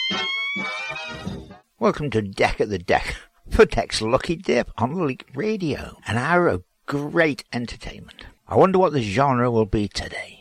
Welcome to Deck at the Deck for Deck's Lucky Dip on Leak Radio, an hour of great entertainment. I wonder what the genre will be today.